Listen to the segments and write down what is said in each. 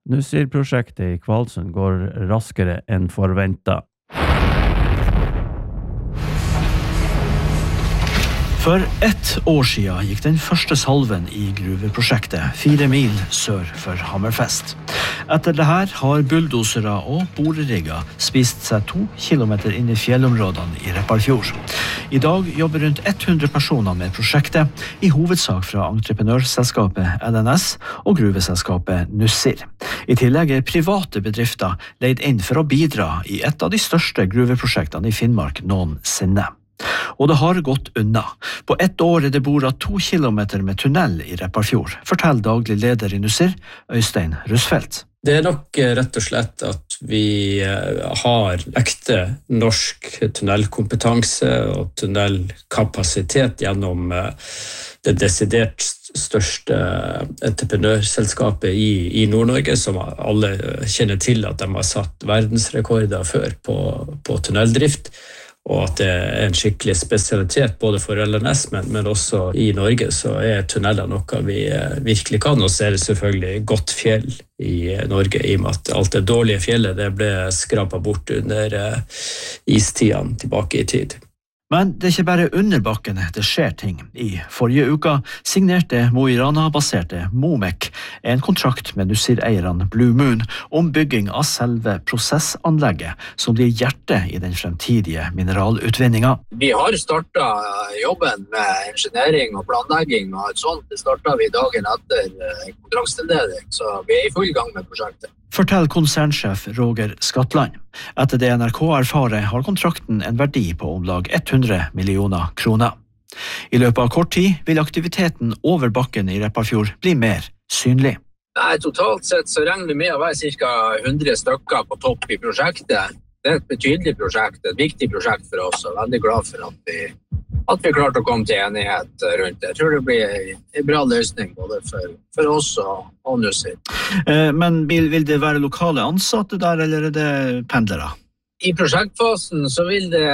Nussir-prosjektet i Kvalsund går raskere enn forventet. For 1 år siden gikk den første salven i gruveprosjektet 4 mil sør for Hammerfest. Etter det her har bulldosere og borerigger spist seg 2 kilometer inn i fjellområdene i Repparfjord. I dag jobber rundt 100 personer med prosjektet, i hovedsak fra entreprenørselskapet LNS og gruveselskapet Nussir. I tillegg er private bedrifter leid inn for å bidra i et av de største gruveprosjektene i Finnmark noensinne. Og det har gått unna. På 1 år er det boret 2 kilometer med tunnel i Repparfjord, forteller daglig leder i Nussir, Øystein Rusfeldt. Det er nok rett og slett at vi har ekte norsk tunnelkompetanse og tunnelkapasitet gjennom det desidert største entreprenørselskapet i Nord-Norge, som alle kjenner til at de har satt verdensrekorder før på tunneldrift. Og at det er en skikkelig spesialitet både for LNS, men også i Norge, så er tunneler noe vi virkelig kan. Og så er det selvfølgelig godt fjell i Norge, i og med at alt det dårlige fjellet det ble skrapet bort under istiden tilbake i tid. Men det er ikke bare under bakken det skjer ting. I forrige uke signerte Mo i Rana-baserte Momek en kontrakt med Nussir-eierne Blue Moon om bygging av selve prosessanlegget, som blir hjertet i den fremtidige mineralutvinningen. Vi har startet jobben med engineering og planlegging og et sånt. Det startet vi dagen etter kontraktstildeling, så vi er i full gang med prosjektet. Forteller konsernsjef Roger Skatland. Etter det NRK erfarer har kontrakten en verdi på om lag 100 millioner kroner. I løpet av kort tid vil aktiviteten over bakken i Repparfjord bli mer synlig. Nei, totalt sett så regner vi med å være ca. 100 stykker på topp i prosjektet. Det er et betydelig prosjekt, et viktig prosjekt for oss, og veldig glad for at vi klarte å komme til enighet rundt det. Jeg tror det blir en bra løsning både for oss og Nussir. Men vil det være lokale ansatte der, eller er det pendlere? I prosjektfasen så vil det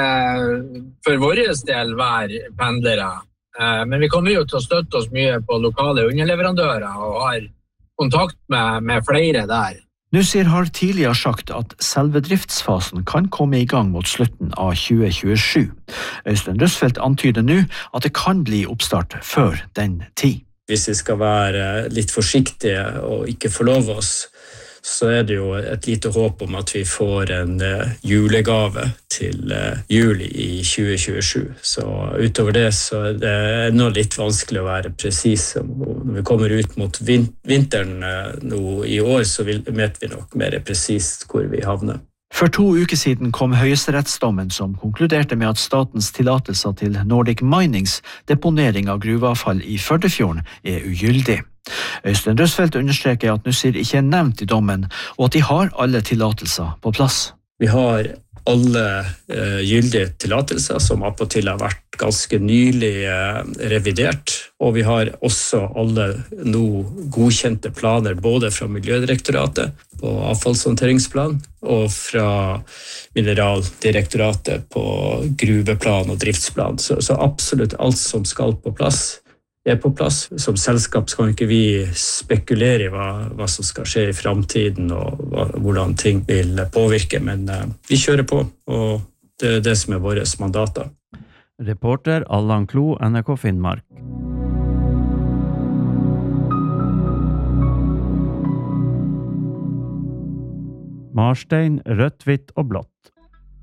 for vår del være pendlere. Men vi kommer jo til å støtte oss mye på lokale underleverandører og har kontakt med flere der. Nussir har tidligere sagt at selve driftsfasen kan komme i gang mot slutten av 2027. Øystein Rusfeldt antyder nå at det kan bli oppstart før den tid. Hvis vi skal være litt forsiktige og ikke forlove oss, så er det jo et lite håp om at vi får en julegave til juli i 2027. Så utover det så er det enda litt vanskelig å være presis. Når vi kommer ut mot vinteren nå i år, så vet vi nok mer presist hvor vi havner. For 2 uker siden kom høyesterettsdommen som konkluderte med at statens tillatelser til Nordic Minings deponering av gruveavfall i Førdefjorden er ugyldig. Øystein Rusfeldt understreker at Nussir ikke er nevnt i dommen, og at de har alle tillatelser på plass. Vi har alle gyldige tillatelser som appåtil har vært ganske nylig revidert, og vi har også alle nå godkjente planer både fra Miljødirektoratet på avfallshåndteringsplan og fra Mineraldirektoratet på gruveplan og driftsplan. Så absolutt alt som skal på plass er på plass. Som selskap skal ikke vi spekulere i hva som skal skje i fremtiden og hvordan ting vil påvirke, men vi kjører på, og det er det som er våre mandater. Reporter Allan Klo, NRK Finnmark. Marstein, rødt, hvitt og blått.